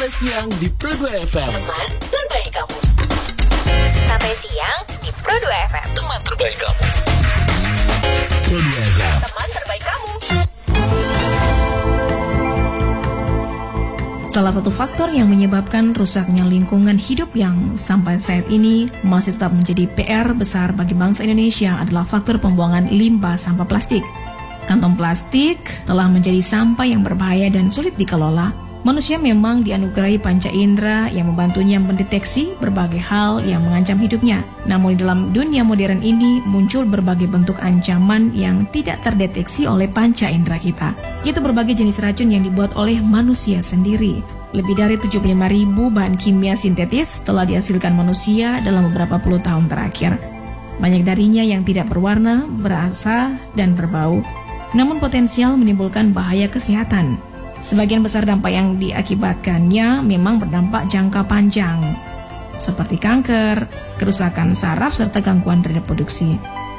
siang di Pro 2 FM. Teman terbaik kamu. Sampai siang di Pro 2 FM. Teman terbaik kamu. Pro 2 FM. Teman terbaik kamu. Salah satu faktor yang menyebabkan rusaknya lingkungan hidup yang sampai saat ini masih tetap menjadi PR besar bagi bangsa Indonesia adalah faktor pembuangan limbah sampah plastik. Kantong plastik telah menjadi sampah yang berbahaya dan sulit dikelola. Manusia memang dianugerahi panca indera yang membantunya mendeteksi berbagai hal yang mengancam hidupnya. Namun di dalam dunia modern ini muncul berbagai bentuk ancaman yang tidak terdeteksi oleh panca indera kita, yaitu berbagai jenis racun yang dibuat oleh manusia sendiri. Lebih dari 75.000 bahan kimia sintetis telah dihasilkan manusia dalam beberapa puluh tahun terakhir. Banyak darinya yang tidak berwarna, berasa, dan berbau, namun potensial menimbulkan bahaya kesehatan. Sebagian besar dampak yang diakibatkannya memang berdampak jangka panjang, seperti kanker, kerusakan saraf, serta gangguan reproduksi.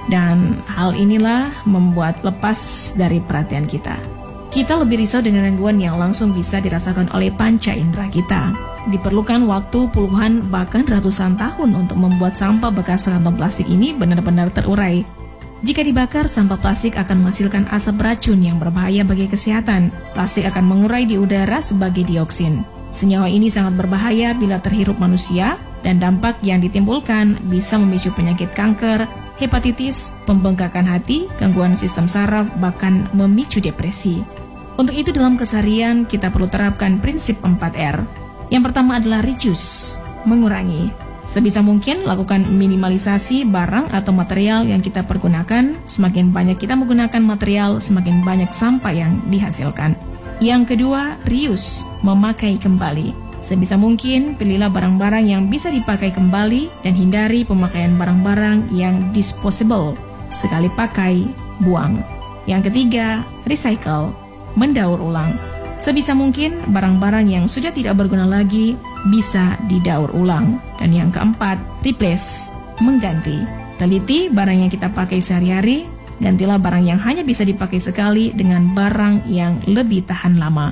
Dan hal inilah membuat lepas dari perhatian kita. Kita lebih risau dengan gangguan yang langsung bisa dirasakan oleh panca indera kita. Diperlukan waktu puluhan bahkan ratusan tahun untuk membuat sampah bekas kantong plastik ini benar-benar terurai. Jika dibakar, sampah plastik akan menghasilkan asap beracun yang berbahaya bagi kesehatan. Plastik akan mengurai di udara sebagai dioksin. Senyawa ini sangat berbahaya bila terhirup manusia, dan dampak yang ditimbulkan bisa memicu penyakit kanker, hepatitis, pembengkakan hati, gangguan sistem saraf, bahkan memicu depresi. Untuk itu dalam keseharian kita perlu terapkan prinsip 4R. Yang pertama adalah reduce, mengurangi. Sebisa mungkin lakukan minimalisasi barang atau material yang kita pergunakan. Semakin banyak kita menggunakan material, semakin banyak sampah yang dihasilkan. Yang kedua, reuse, memakai kembali. Sebisa mungkin pilihlah barang-barang yang bisa dipakai kembali dan hindari pemakaian barang-barang yang disposable, sekali pakai, buang. Yang ketiga, recycle, mendaur ulang. Sebisa mungkin barang-barang yang sudah tidak berguna lagi bisa didaur ulang. Dan yang keempat, replace, mengganti. Teliti barang yang kita pakai sehari-hari, gantilah barang yang hanya bisa dipakai sekali dengan barang yang lebih tahan lama.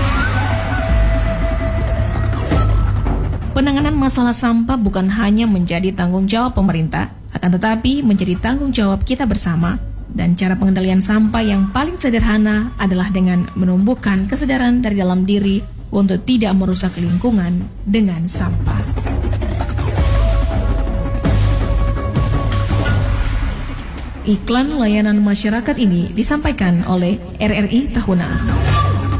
Penanganan masalah sampah bukan hanya menjadi tanggung jawab pemerintah, akan tetapi menjadi tanggung jawab kita bersama. Dan cara pengendalian sampah yang paling sederhana adalah dengan menumbuhkan kesadaran dari dalam diri untuk tidak merusak lingkungan dengan sampah. Iklan layanan masyarakat ini disampaikan oleh RRI Tahuna.